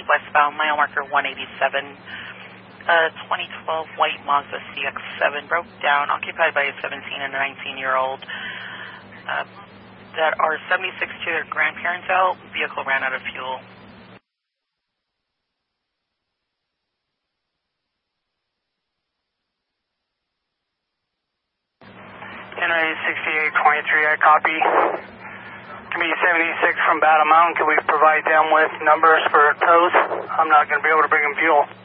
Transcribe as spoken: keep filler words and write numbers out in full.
westbound, mile marker one eighty-seven. Uh, twenty twelve white Mazda C X seven broke down, occupied by a seventeen and a nineteen year old uh, that are seventy-six to their grandparents out. Vehicle ran out of fuel. ten sixty-eight twenty-three, I copy. Committee seventy-six from Battle Mountain, can we provide them with numbers for tows? I'm not going to be able to bring them fuel.